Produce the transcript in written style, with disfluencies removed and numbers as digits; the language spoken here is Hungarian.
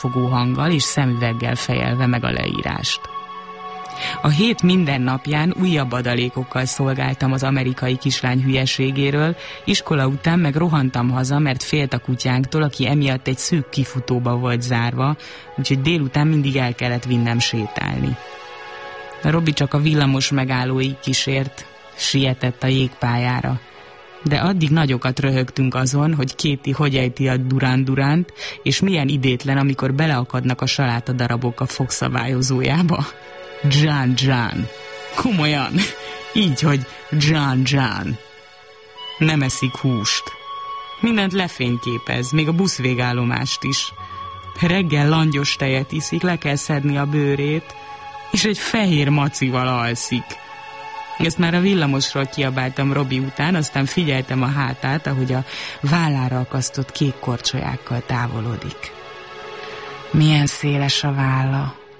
fogó hanggal és szemüveggel fejelve meg a leírást. A hét minden napján újabb adalékokkal szolgáltam az amerikai kislány hülyeségéről, iskola után meg rohantam haza, mert félt a kutyánktól, aki emiatt egy szűk kifutóba volt zárva, úgyhogy délután mindig el kellett vinnem sétálni. A Robi csak a villamos megállóig kísért, sietett a jégpályára. De addig nagyokat röhögtünk azon, hogy Katie hogy ejti a Durán-Duránt, és milyen idétlen, amikor beleakadnak a salátadarabok a fogszabályozójába. John. Komolyan. Így, hogy John. Nem eszik húst. Mindent lefényképez, még a buszvégállomást is. Reggel langyos tejet iszik, le kell szedni a bőrét, és egy fehér macival alszik. Ezt már a villamosról kiabáltam Robi után, aztán figyeltem a hátát, ahogy a vállára akasztott kék korcsolyákkal távolodik. Milyen széles a válla.